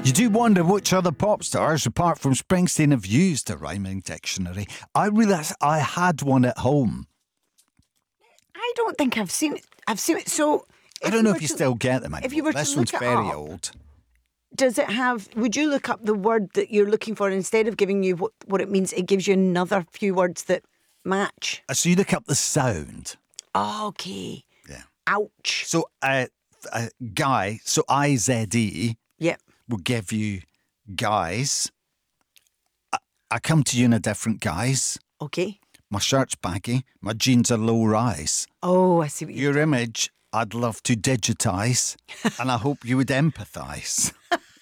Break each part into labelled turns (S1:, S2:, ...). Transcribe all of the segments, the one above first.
S1: You do wonder which other pop stars, apart from Springsteen, have used a rhyming dictionary. I realised I had one at home.
S2: I don't think I've seen it. So
S1: I don't know if you still get them anymore.
S2: If you were
S1: This
S2: to
S1: one's
S2: look it
S1: very
S2: up,
S1: old.
S2: Does it have? Would you look up the word that you're looking for, and instead of giving you what it means, it gives you another few words that match?
S1: So you look up the sound.
S2: Oh, okay.
S1: Yeah.
S2: Ouch.
S1: So guy, so IZE
S2: Yep.
S1: will give you guys. I come to you in a different guise.
S2: Okay.
S1: My shirt's baggy. My jeans are low rise.
S2: Oh, I see what you.
S1: Your image, I'd love to digitise, and I hope you would empathise.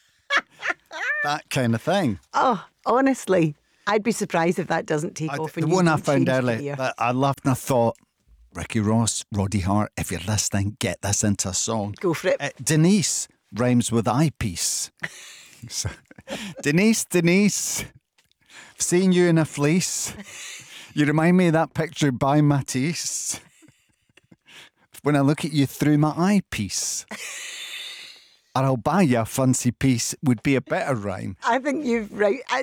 S1: That kind of thing.
S2: Oh, honestly, I'd be surprised if that doesn't take off.
S1: The one I found earlier that I loved, and I thought, Ricky Ross, Roddy Hart, if you're listening, get this into a song.
S2: Go for it.
S1: Denise rhymes with eyepiece. So, Denise, I've seen you in a fleece. You remind me of that picture by Matisse. When I look at you through my eyepiece. Or I'll buy you a fancy piece would be a better rhyme.
S2: I think you've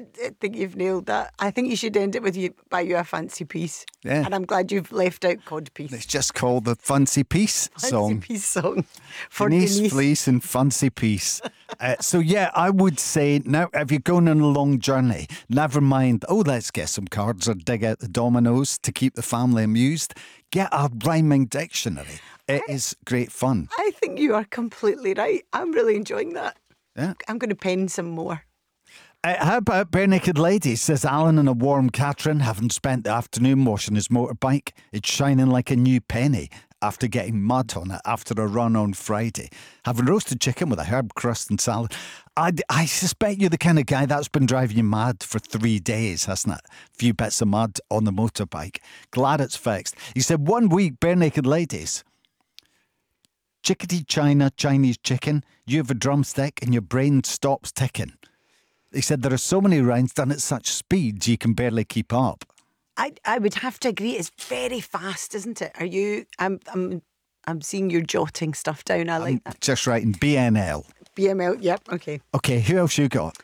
S2: nailed that. I think you should end it with you buy you a fancy piece.
S1: Yeah.
S2: And I'm glad you've left out codpiece.
S1: It's just called the Fancy Piece song.
S2: Fancy piece song for
S1: Denise Fleece and Fancy Piece. So yeah, I would say now if you're going on a long journey, never mind, let's get some cards or dig out the dominoes to keep the family amused. Get a rhyming dictionary. It is great fun.
S2: I think you are completely right. I'm really enjoying that.
S1: Yeah.
S2: I'm going to pen some more.
S1: How about Bare Naked Ladies, says Alan in a warm Catrin, having spent the afternoon washing his motorbike. It's shining like a new penny after getting mud on it after a run on Friday. Having roasted chicken with a herb crust and salad. I suspect you're the kind of guy that's been driving you mad for 3 days, hasn't it? A few bits of mud on the motorbike. Glad it's fixed. He said 1 week, Bare Naked Ladies. Chickadee China, Chinese chicken, you have a drumstick and your brain stops ticking. He said there are so many rounds done at such speeds you can barely keep up.
S2: I would have to agree. It's very fast, isn't it? Are you? I'm seeing you jotting stuff down. I like that.
S1: Just writing BNL.
S2: BML. Yep. Okay.
S1: Okay. Who else you got?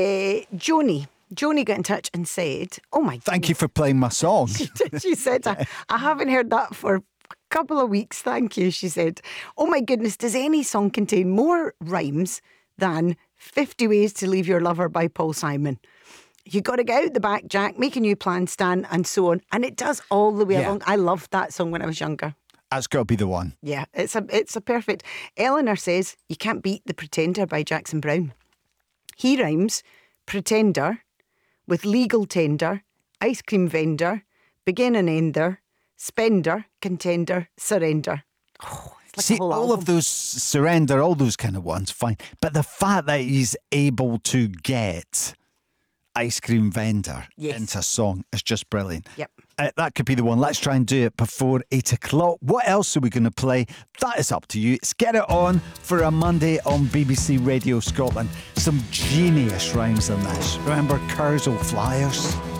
S2: Joni got in touch and said, "Oh my!
S1: Thank you for playing my song."
S2: She said, "I haven't heard that for a couple of weeks. Thank you." She said, "Oh my goodness! Does any song contain more rhymes than 50 Ways to Leave Your Lover by Paul Simon? You got to get out the back, Jack, make a new plan, Stan, and so on." And it does all the way along. I loved that song when I was younger.
S1: That's got to be the one.
S2: Yeah, it's a perfect. Eleanor says, "You can't beat The Pretender by Jackson Browne. He rhymes pretender with legal tender, ice cream vendor, begin and ender, spender, contender, surrender." Oh, it's like
S1: see,
S2: a whole
S1: all
S2: album.
S1: of those surrender, all those kind of ones, fine. But the fact that he's able to get ice cream vendor into a song is just brilliant.
S2: Yep.
S1: That could be the one. Let's try and do it before 8 o'clock. What else are we going to play? That is up to you. Let's get it on for a Monday on BBC Radio Scotland. Some genius rhymes in this. Remember Curzle Flyers?